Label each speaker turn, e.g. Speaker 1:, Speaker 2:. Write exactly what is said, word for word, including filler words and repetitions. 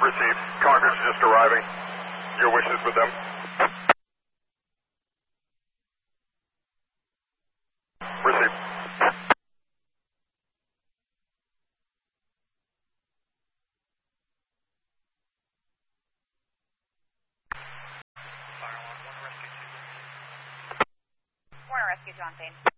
Speaker 1: Received. Congress just arriving. Your wishes with them. Received.
Speaker 2: Warner Rescue, John Payne.